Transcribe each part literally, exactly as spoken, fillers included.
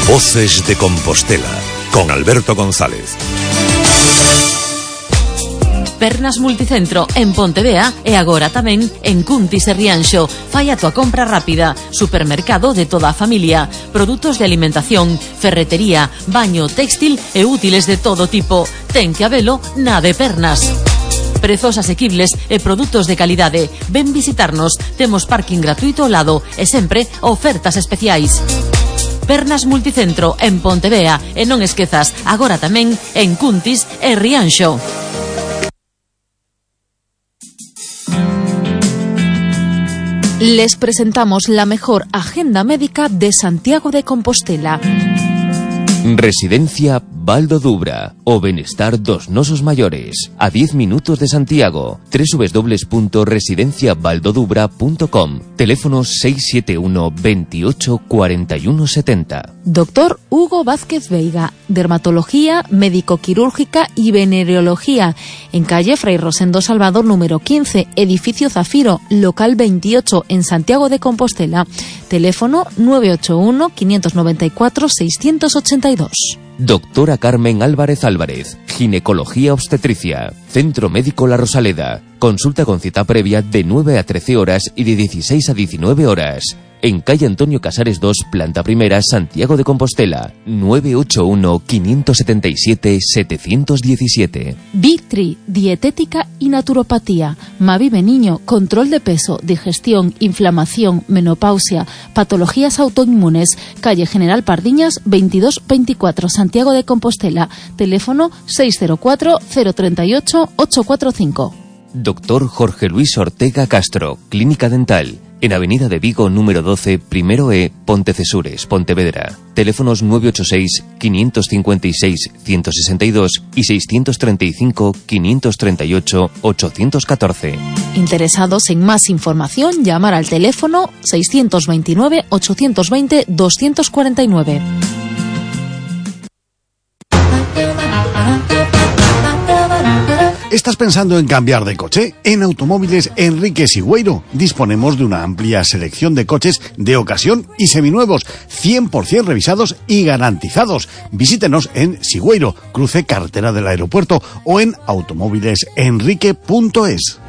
Voces de Compostela, con Alberto González. Pernas Multicentro en Pontevea e agora tamén en Cuntis e Rianxo. Fai a tua compra rápida. Supermercado de toda a familia. Produtos de alimentación, ferretería, baño, textil e útiles de todo tipo. Ten que habelo na de Pernas. Prezos asequibles e produtos de calidade. Ven visitarnos. Temos parking gratuito ao lado e sempre ofertas especiais. Pernas Multicentro en Pontevea e non esquezas, agora tamén en Cuntis e Rianxo. Les presentamos la mejor agenda médica de Santiago de Compostela. Residencia Val do Dubra, o benestar dos nosos maiores, a diez minutos de Santiago. doble u doble u doble u punto residencia valdodubra punto com. Teléfono seis siete uno, veintiocho, cuarenta y uno setenta. Doctor Hugo Vázquez Veiga, dermatología, médico-quirúrgica y venereología, en calle Fray Rosendo Salvador número quince, edificio Zafiro, local veintiocho, en Santiago de Compostela. Teléfono nueve ocho uno, quinientos noventa y cuatro, seiscientos ochenta y dos. Doctora Carmen Álvarez Álvarez, ginecología obstetricia, Centro Médico La Rosaleda, consulta con cita previa de nueve a trece horas y de dieciséis a diecinueve horas. En calle Antonio Casares dos, planta primera, Santiago de Compostela, nueve ocho uno, quinientos setenta y siete, setecientos diecisiete. Vitri, dietética y naturopatía. Mavive Niño, control de peso, digestión, inflamación, menopausia, patologías autoinmunes. Calle General Pardiñas, veintidós veinticuatro, Santiago de Compostela. Teléfono seis cero cuatro, cero tres ocho, ocho cuatro cinco. Doctor Jorge Luis Ortega Castro, Clínica Dental. En Avenida de Vigo, número doce, primero E, Pontecesures, Pontevedra. Teléfonos nueve ocho seis, quinientos cincuenta y seis, ciento sesenta y dos y seiscientos treinta y cinco, quinientos treinta y ocho, ochocientos catorce. Interesados en más información, llamar al teléfono seiscientos veintinueve, ochocientos veinte, doscientos cuarenta y nueve. ¿Estás pensando en cambiar de coche? En Automóviles Enrique Sigüeiro disponemos de una amplia selección de coches de ocasión y seminuevos, cien por ciento revisados y garantizados. Visítenos en Sigüeiro, cruce carretera del aeropuerto, o en automóviles enrique punto es.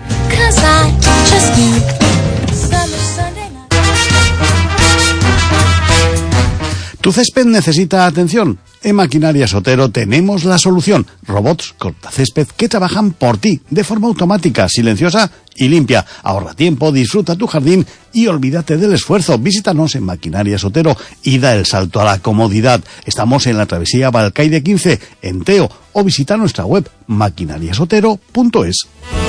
¿Tu césped necesita atención? En Maquinarias Otero tenemos la solución. Robots cortacésped que trabajan por ti de forma automática, silenciosa y limpia. Ahorra tiempo, disfruta tu jardín y olvídate del esfuerzo. Visítanos en Maquinarias Otero y da el salto a la comodidad. Estamos en la travesía Balcaide quince, en Teo, o visita nuestra web maquinarias otero punto es.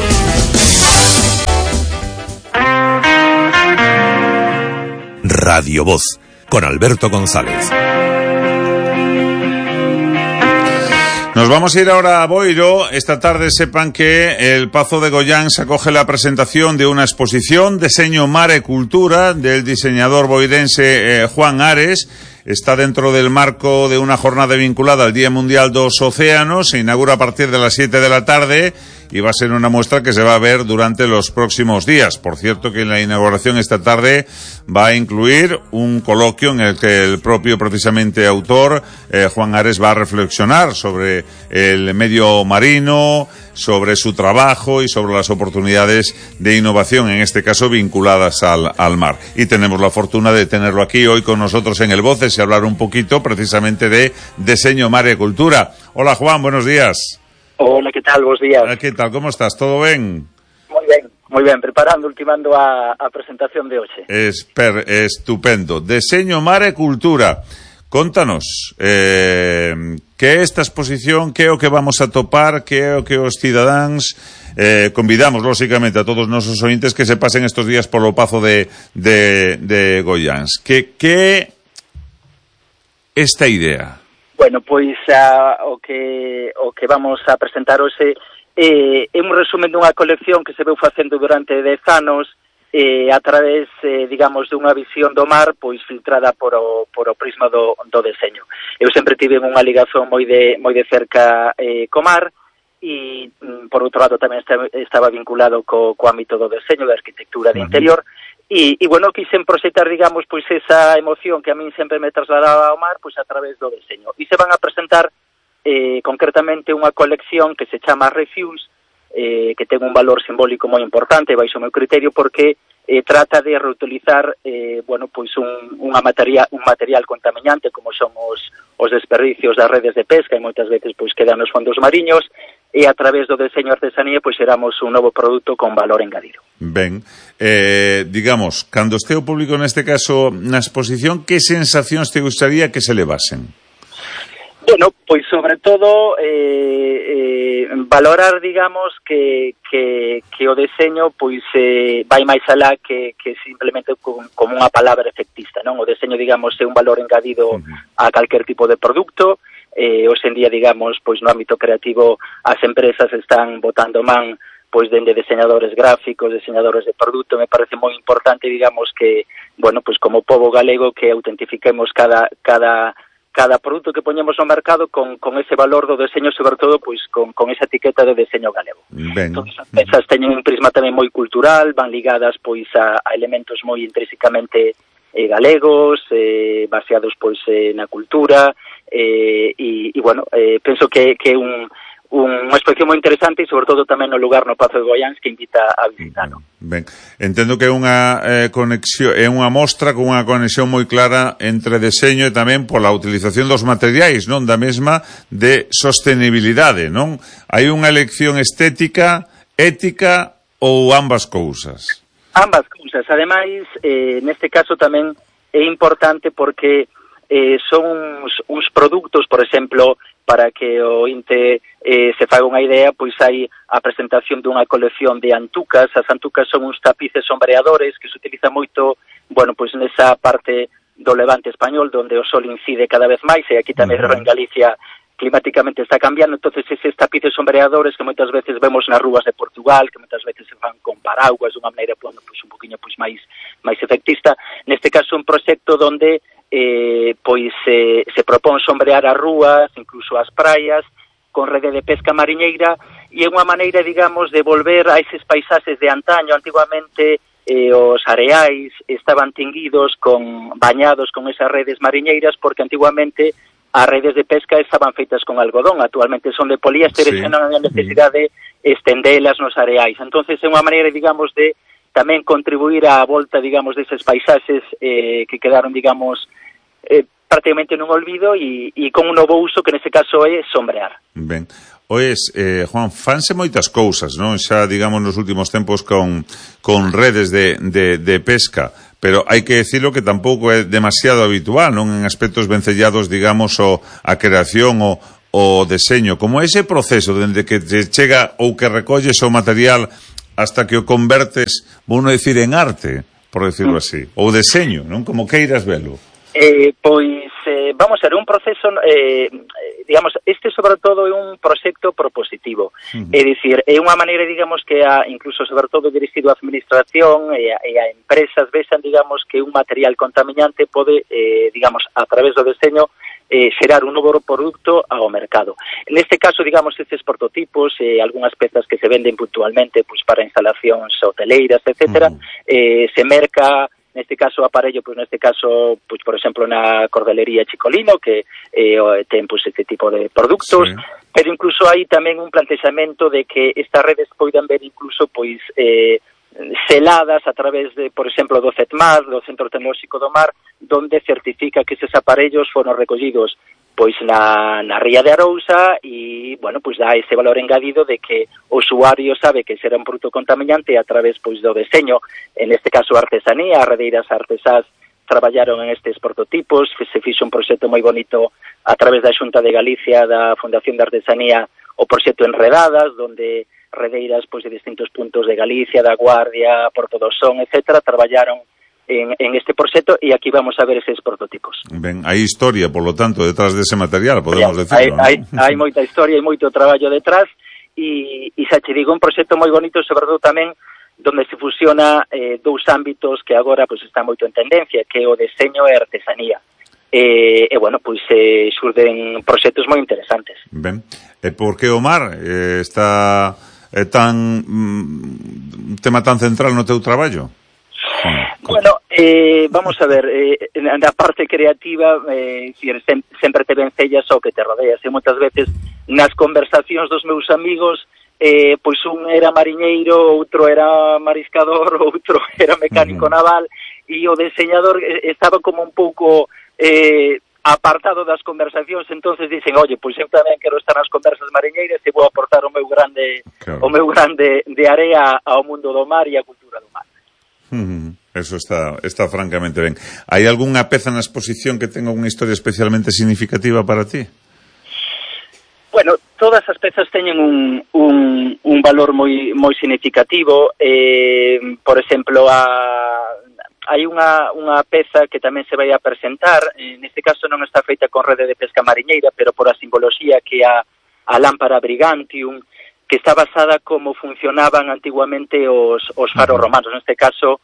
Radio Voz, con Alberto González. Nos vamos a ir ahora a Boiro. Esta tarde sepan que el Pazo de Goián se acoge la presentación de una exposición, Deseño, Mar e Cultura, del diseñador boirense eh, Juan Ares. Está dentro del marco de una jornada vinculada al Día Mundial dos Océanos. Se inaugura a partir de las siete de la tarde y va a ser una muestra que se va a ver durante los próximos días. Por cierto, que en la inauguración esta tarde va a incluir un coloquio en el que el propio, precisamente, autor, eh, Juan Ares, va a reflexionar sobre el medio marino, sobre su trabajo y sobre las oportunidades de innovación, en este caso vinculadas al, al mar. Y tenemos la fortuna de tenerlo aquí hoy con nosotros en el Voces y hablar un poquito precisamente de Deseño, Mar e Cultura. Hola, Juan, buenos días. Hola, ¿qué tal? Buenos días. ¿Qué tal? ¿Cómo estás? ¿Todo bien? Moi ben, moi ben, preparando, ultimando a, a presentación de hoxe. Esper, estupendo. Deseño, Mar e Cultura. Contanos, eh, que é esta exposición, que é o que vamos a topar, que é o que os cidadáns, eh, convidamos, lóxicamente, a todos os nosos ointes que se pasen estos días polo Pazo de, de, de Goiáns. Que, que esta idea? Bueno, pois uh, o que o que vamos a presentar hoxe eh, é un resumen dunha colección que se veu facendo durante dez anos eh, a través, eh, digamos, dunha visión do mar pois filtrada por o, por o prisma do, do deseño. Eu sempre tive unha ligazón moi de, moi de cerca eh, co mar e, por outro lado, tamén estaba vinculado co, co ámbito do deseño, da arquitectura de interior. E, e bueno, quixen proxectar, digamos, pois esa emoción que a min sempre me trasladaba ao mar, pois a través do deseño. E se van a presentar eh, concretamente unha colección que se chama Refuse, eh, que ten un valor simbólico moi importante, baixo o meu criterio, porque eh, trata de reutilizar eh, bueno, pois un, unha materia, un material contaminante como son os, os desperdicios das redes de pesca e moitas veces pois quedan nos fondos mariños, e a través do deseño artesanía pois éramos un novo produto con valor engadido. Ben, eh, digamos, cando este o público neste caso na exposición, que sensacións te gustaría que se levasen? Bueno, pois sobre todo eh, eh, valorar, digamos, que, que, que o deseño pois eh, vai máis alá que, que simplemente como, como unha palabra efectista, non? O deseño, digamos, é un valor engadido uh-huh. a calquer tipo de produto. Eh, hoxe en día, digamos, pois no ámbito creativo as empresas están botando man pois dende diseñadores gráficos, diseñadores de produto. Me parece moi importante, digamos, que, bueno, pois como pobo galego que autentifiquemos cada cada cada produto que poñemos no mercado con, con ese valor do deseño, sobre todo, pois con, con esa etiqueta de deseño galego. Ben. Entón, as pezas teñen un prisma tamén moi cultural, van ligadas pois a, a elementos moi intrínsecamente eh, galegos, eh, baseados pois eh, na cultura, e, e, e bueno, eh, penso que, que é un, un, unha exposición moi interesante e sobre todo tamén no lugar no Pazo de Goiáns que invita a visitarlo. Ben, entendo que é unha eh, conexión, é unha mostra con unha conexión moi clara entre deseño e tamén pola utilización dos materiais, non? Da mesma de sostenibilidade, non? Hai unha elección estética, ética ou ambas cousas? Ambas cousas. Ademais, eh, neste caso tamén é importante porque eh, son uns, uns produtos, por exemplo, para que o inte eh, se faga unha idea, pois hai a presentación dunha colección de antucas. As antucas son uns tapices sombreadores que se utiliza moito, bueno, pois nesa parte do levante español, donde o sol incide cada vez máis, e aquí tamén uh-huh. en Galicia climáticamente está cambiando. Entonces eses tapices sombreadores que moitas veces vemos nas rúas de Portugal, que moitas veces se fan con paraguas, dunha maneira, bueno, pois un poquinho pois máis máis efectista. Neste caso un proxecto donde eh, pois eh, se propón sombrear as rúas, incluso as praias, con rede de pesca mariñeira, e é unha maneira, digamos, de volver a eses paisaxes de antaño. Antiguamente eh, os areais estaban tinguidos, con bañados con esas redes mariñeiras, porque antiguamente as redes de pesca estaban feitas con algodón, actualmente son de poliéster, sí. E non hai necesidade de estendelas nos areais. Entonces é unha maneira, digamos, de tamén contribuir á volta, digamos, deses paisaxes eh, que quedaron, digamos, eh, prácticamente nun olvido e, e con un novo uso que nese caso é sombrear. Ben, oes, eh, Juan, fanse moitas cousas, non? Xa, digamos, nos últimos tempos con, con redes de, de, de pesca, pero hai que decirlo que tampouco é demasiado habitual, non? En aspectos vencellados, digamos, o, a creación o, o deseño, como ese proceso dende que te chega ou que recolles o material hasta que o convertes, vou non dicir, en arte, por decirlo así, ou deseño, non? Como queiras velo. Eh, pois, eh, vamos a ver, un proceso, eh, digamos, este sobre todo é un proxecto propositivo, uh-huh. É dicir, é unha maneira, digamos, que a, incluso sobre todo dirixido á administración e a, e a empresas vexan, digamos, que un material contaminante pode, eh, digamos, a través do deseño, eh, xerar un novo produto ao mercado. Neste caso, digamos, estes prototipos, eh, algunhas pezas que se venden puntualmente pois, para instalacións hoteleiras, etcétera, uh-huh. eh, se merca neste caso aparello, pois neste caso, pois por exemplo na Cordelería Chicolino, que eh, ten pois este tipo de produtos, sí. Pero incluso hai tamén un plantexamento de que estas redes poidan ver incluso pois eh, seladas a través de, por exemplo, do CETMAR, do Centro Tecnolóxico do Mar, donde certifica que eses aparellos foron recollidos pois na, na ría de Arousa e, bueno, pois dá ese valor engadido de que o usuario sabe que será un produto contaminante a través pois do deseño, en este caso artesanía, as redeiras artesás traballaron en estes prototipos, que se fixo un proxecto moi bonito a través da Xunta de Galicia, da Fundación de Artesanía, o proxecto Enredadas, donde redeiras pois de distintos puntos de Galicia, da Guardia, Porto do Son, etcétera, traballaron En, en este proxecto e aquí vamos a ver eses prototipos. Ben, hai historia, por lo tanto, detrás dese material, podemos decirlo, hai, ¿no? hai, hai moita historia e moito traballo detrás e, e xa che digo, un proxecto moi bonito, sobre todo tamén donde se fusiona eh, dous ámbitos que agora pues, está moito en tendencia, que é o deseño e a artesanía. E, e bueno, pois eh, xurden proxectos moi interesantes. Ben, e por que o mar eh, está eh, tan mm, un tema tan central no teu traballo? Bueno, eh, vamos a ver, eh, na parte creativa, eh, sem, sempre te vencellas ao que te rodeas, e moitas veces nas conversacións dos meus amigos, eh, pois un era mariñeiro, outro era mariscador, outro era mecánico uh-huh. naval, e o deseñador estaba como un pouco eh, apartado das conversacións, entonces dicen, oye, pois eu tamén quero estar nas conversas mariñeiras e vou aportar o meu grande claro. o meu grande de area ao mundo do mar e á cultura do mar. Uh-huh. Eso está, está francamente ben. Hai algunha peza na exposición que tenga unha historia especialmente significativa para ti? Bueno, todas as pezas teñen un, un, un valor moi moi significativo. Eh, por exemplo, a, hai unha, unha peza que tamén se vai a presentar. Neste caso non está feita con rede de pesca mariñeira, pero por a simboloxía que a, a lámpara Brigantium, que está basada como funcionaban antiguamente os, os faros romanos. Neste caso,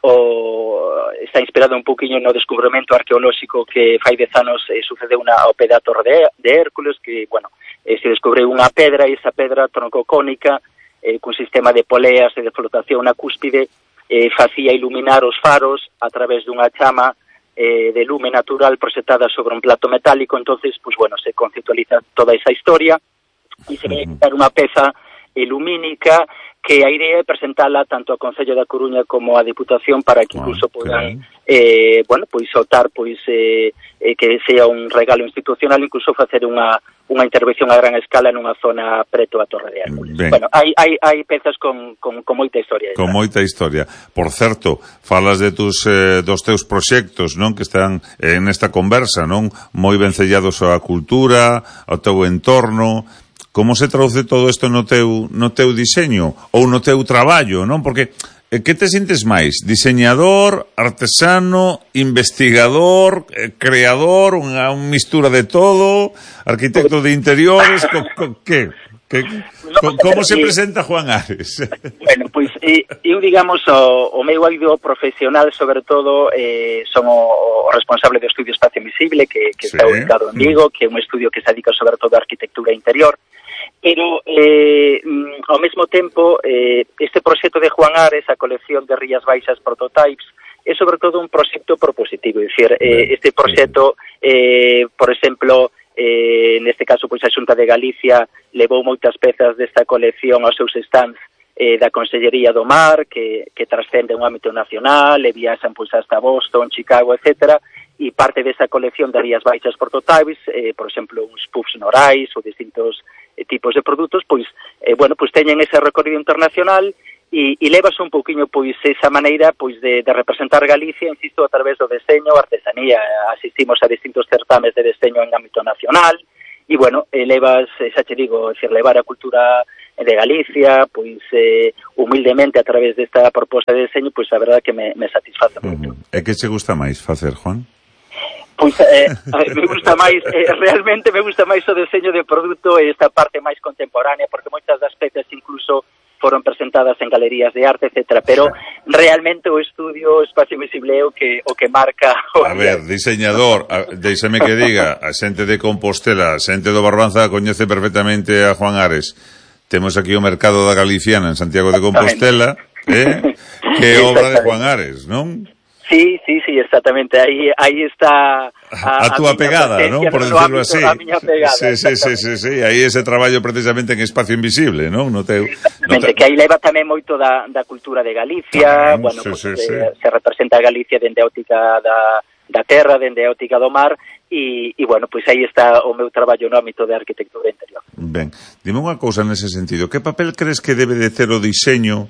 o, está inspirado un poquinho no descubrimento arqueolóxico que fai dez anos eh, sucedeu na, ao pé da Torre de, de Hércules, que, bueno, eh, se descubriu unha pedra, e esa pedra troncocónica, eh, cun sistema de poleas e de flotación na cúspide, eh, facía iluminar os faros a través dunha chama eh, de lume natural proxectada sobre un plato metálico. Entonces, pues bueno, se conceptualiza toda esa historia e se vai a dar unha peza lumínica que a idea é presentala tanto ao Concello da Coruña como á Diputación para que incluso oh, podan eh, bueno, pois optar pois eh, eh, que sea un regalo institucional, incluso facer unha unha intervención a gran escala nunha zona preto a Torre de Hércules. Ben. Bueno, hai hai hai pezas con con con moita historia. Con moita historia. Por certo, falas de tus eh, dos teus proxectos, non, que están eh, nesta conversa, non, moi vencellados á cultura, ao teu entorno. Como se traduce todo isto no teu, no teu diseño ou no teu traballo, non? Porque eh, que te sintes máis? Diseñador, artesano, investigador, eh, creador, unha, unha mistura de todo, arquitecto de interiores, co, co, que? Que, co, como se presenta Juan Ares? Bueno, pois eh, eu digamos o, o meu eido profesional sobre todo eh, son o, o responsable do estudio Espacio Invisible que, que sí. está ubicado en Vigo, que é un estudio que se dedica sobre todo a arquitectura interior. Pero, eh, ao mesmo tempo, eh, este proxecto de Juan Ares, a colección de Rías Baixas Prototypes, é sobre todo un proxecto propositivo. É dicir, eh, este proxecto, eh, por exemplo, eh, neste caso, pois a Xunta de Galicia levou moitas pezas desta colección aos seus stands eh, da Consellería do Mar, que, que trascende un ámbito nacional, e viaxan pois hasta Boston, Chicago, etcétera, e parte desa colección de Rías Baixas Prototypes, eh, por exemplo, uns puffs norais ou distintos eh, tipos de produtos, pois, eh, bueno, pois teñen ese recorrido internacional e, e levas un pouquiño, pois, esa maneira, pois, de, de representar Galicia, insisto, a través do deseño, artesanía. Asistimos a distintos certames de deseño en ámbito nacional e, bueno, eh, levas, xa te digo, é dicir, levar a cultura de Galicia, pois, eh, humildemente a través desta proposta de deseño, pois, a verdade que me, me satisface moito. Uh-huh. E que che gusta máis facer, Juan? Pois eh, me gusta máis, eh, realmente me gusta máis o deseño de produto e esta parte máis contemporánea, porque moitas das pezas incluso foron presentadas en galerías de arte, etcétera, pero realmente o estudio Espacio Invisible é o que, o que marca... O a ver, diseñador, a, deixame que diga, a xente de Compostela, a xente do Barbanza coñece perfectamente a Juan Ares. Temos aquí o Mercado da Galiciana en Santiago de Compostela, eh, que é obra de Juan Ares, non? Sí, sí, sí, exactamente. Ahí, ahí está a, a túa pegada, ¿no? Por decirlo así. A miña pegada. Sí, sí, sí, sí, sí. Aí ese traballo precisamente en Espacio Invisible, ¿no? No teu, exactamente, no te... que aí leva tamén moito da, da cultura de Galicia, tamén, bueno, sí, pues, sí, sí. Eh, se representa a Galicia dende a óptica da, da terra, dende a óptica do mar, e, e bueno, pois pues aí está o meu traballo no ámbito de arquitectura interior. Ben, dime unha cousa nese sentido, que papel crees que debe de ter o diseño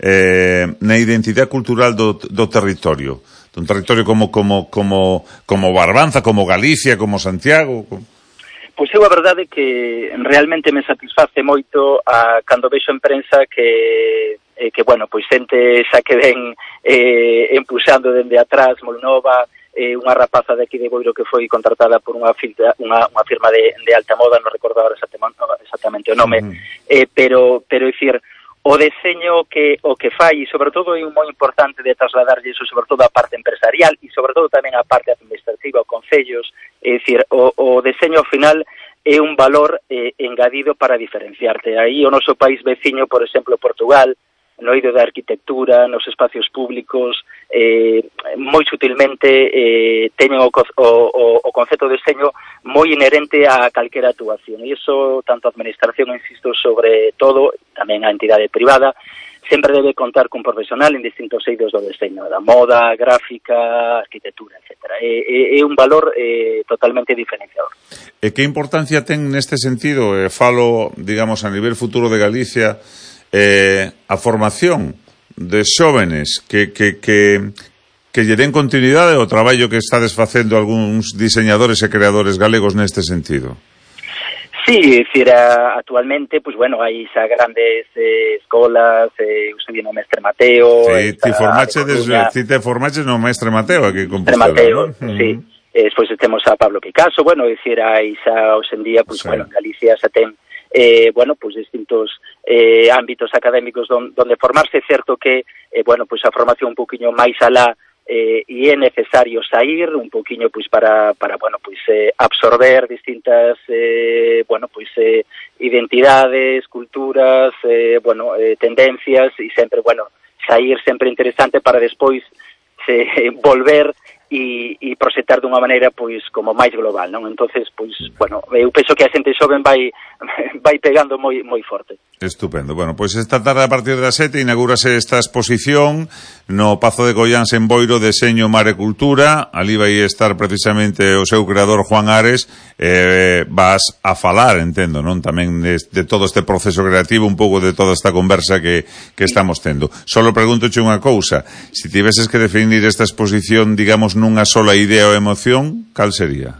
eh, na identidade cultural do, do territorio? Un territorio como como como como Barbanza, como Galicia, como Santiago. Como... Pois eu a verdade que realmente me satisface moito a cando vexo en prensa que eh, que bueno, pois xente xa que ven eh, empuxando dende atrás Molnova, eh, unha rapaza de aquí de Boiro que foi contratada por unha filtra, unha, unha firma de, de alta moda, non recordo agora exactamente o nome, uh-huh. eh, pero pero dicir o deseño que o que fai, e sobre todo é moi importante de trasladarlle iso, sobre todo a parte empresarial e sobre todo tamén a parte administrativa, os concellos, é dicir, o, o deseño ao final é un valor eh, engadido para diferenciarte. Aí o noso país veciño, por exemplo, Portugal, no eido da arquitectura, nos espacios públicos, eh, moi sutilmente eh, teñen o, o, o concepto de deseño moi inherente a calquera actuación, e iso tanto a administración, insisto, sobre todo, tamén a entidade privada, sempre debe contar cun profesional en distintos eidos do deseño, da moda, gráfica, arquitectura, etcétera. É, é, é un valor eh, totalmente diferenciador. E que importancia ten neste sentido, eh, falo, digamos, a nivel futuro de Galicia, eh, a formación de xóvenes que, que, que, que lle den continuidade ao traballo que estades facendo algúns diseñadores e creadores galegos neste sentido? Sí, é dicir, actualmente, pues bueno, hai xa grandes eh, escolas, eh, eu sei no Mestre Mateo... Sí, ti formaches, ti te formaches no Mestre Mateo aquí en Compostela, Mateo, ¿no? Sí. Eh, despois temos a Pablo Picasso, bueno, é dicir, hai xa hoxe en día, pues sí. Bueno, Galicia xa ten eh, bueno, pues distintos eh, ámbitos académicos don, donde formarse. É certo que, eh, bueno, pues a formación un poquinho máis alá eh, e é necesario sair un poquinho pues para, para bueno, pues eh, absorber distintas eh, bueno, pues eh, identidades, culturas, eh, bueno, eh, tendencias, e sempre, bueno, sair sempre interesante para despois eh, volver e, e proxectar dunha maneira pois como máis global, non? Entonces, pois, bueno, eu penso que a xente xoven vai vai pegando moi moi forte. Estupendo. Bueno, pois esta tarde a partir das sete inaugúrase esta exposición no Pazo de Goiáns en Boiro, Deseño, Mar e Cultura. Ali vai estar precisamente o seu creador Juan Ares. Eh, vas a falar, entendo, non? Tamén de, de todo este proceso creativo, un pouco de toda esta conversa que, que estamos tendo. Solo pregúntoche unha cousa. Si tiveses que definir esta exposición, digamos, nunha sola idea ou emoción, cal sería?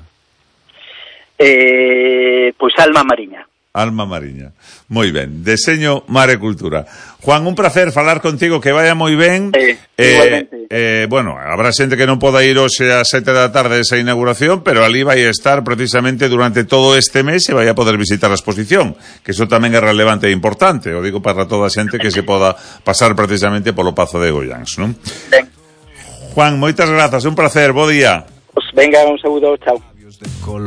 Eh, pois Alma Mariña. Alma Mariña. Moi ben. Deseño, Mar e Cultura. Juan, un placer falar contigo, que vaya moi ben. Eh, eh, eh, bueno, habrá xente que non poda ir hoxe a sete da tarde esa inauguración, pero ali vai estar precisamente durante todo este mes e vai a poder visitar a exposición, que iso tamén é relevante e importante. O digo para toda a xente que se poda pasar precisamente polo Pazo de Goiáns, non? Ben. Juan, moitas grazas, un placer, bo día. Pues venga, un saúdo, chao.